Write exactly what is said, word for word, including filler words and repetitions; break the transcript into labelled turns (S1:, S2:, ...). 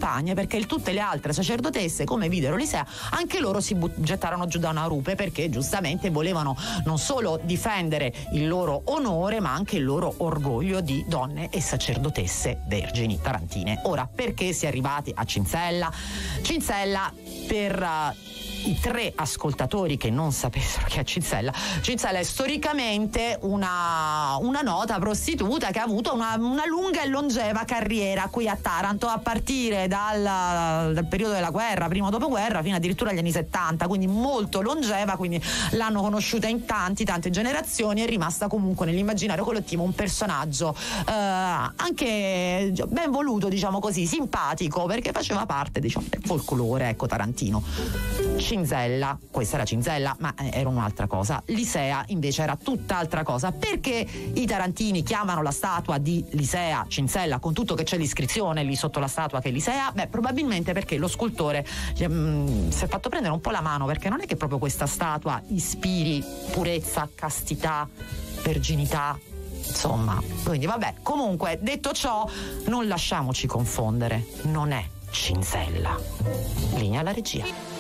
S1: compagne, perché il, tutte le altre sacerdotesse, come videro Lisea, anche loro si but- gettarono giù da una rupe, perché giustamente volevano non solo difendere il loro onore, ma anche il loro orgoglio di donne e sacerdotesse vergini tarantine. Ora, perché si è arrivati a Cinzella? Cinzella, per uh, i tre ascoltatori che non sapessero che è Cinzella, Cinzella è storicamente una, una nota prostituta che ha avuto una, una lunga e longeva carriera qui a Taranto, a partire dal, dal periodo della guerra, primo dopoguerra, fino addirittura agli anni settanta, quindi molto longeva, quindi l'hanno conosciuta in tanti, tante generazioni, è rimasta comunque nell'immaginario collettivo un personaggio eh, anche ben voluto, diciamo così, simpatico, perché faceva parte, diciamo, del folklore, ecco, tarantino. Cinzella, questa era Cinzella, ma era un'altra cosa. Lisea invece era tutt'altra cosa. Perché i tarantini chiamano la statua di Lisea Cinzella, con tutto che c'è l'iscrizione lì sotto la statua che è Lisea? Beh, probabilmente perché lo scultore um, si è fatto prendere un po' la mano, perché non è che proprio questa statua ispiri purezza, castità, verginità, insomma. Quindi vabbè, comunque, detto ciò, non lasciamoci confondere, non è Cinzella. Linea alla regia.